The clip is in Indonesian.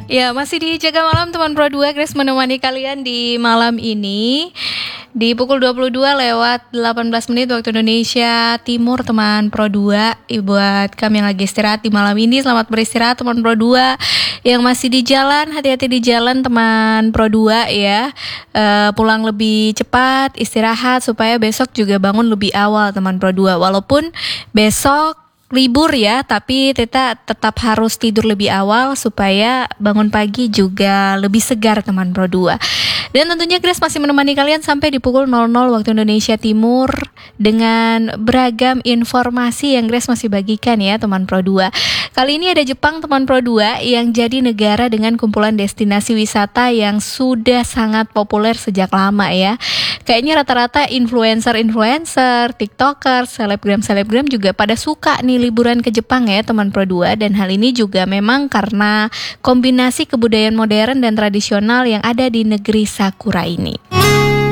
Ya, masih di Jaga Malam teman Pro 2, Grace menemani kalian di malam ini di pukul 22 lewat 18 menit waktu Indonesia Timur teman Pro 2. Buat kami yang lagi istirahat di malam ini, selamat beristirahat teman Pro 2. Yang masih di jalan, hati-hati di jalan teman Pro 2 ya. Pulang lebih cepat, istirahat supaya besok juga bangun lebih awal teman Pro 2. Walaupun besok libur ya, tapi kita tetap harus tidur lebih awal supaya bangun pagi juga lebih segar teman Pro 2. Dan tentunya Grace masih menemani kalian sampai di pukul 00 waktu Indonesia Timur dengan beragam informasi yang Grace masih bagikan ya teman Pro 2. Kali ini ada Jepang teman Pro 2 yang jadi negara dengan kumpulan destinasi wisata yang sudah sangat populer sejak lama ya. Kayaknya rata-rata influencer, tiktoker, selebgram juga pada suka nih liburan ke Jepang ya teman Pro 2. Dan hal ini juga memang karena kombinasi kebudayaan modern dan tradisional yang ada di negeri Sakura ini.